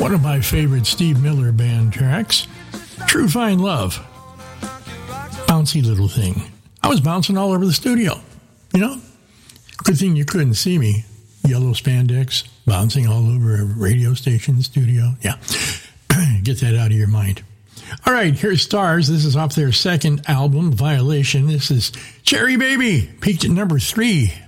One of my favorite Steve Miller Band tracks, True Fine Love. Bouncy little thing. I was bouncing all over the studio, you know? Good thing you couldn't see me. Yellow spandex, bouncing all over a radio station studio. Yeah. Get that out of your mind. All right, here's Stars. This is off their second album, Violation. This is Cherry Baby, peaked at number 3.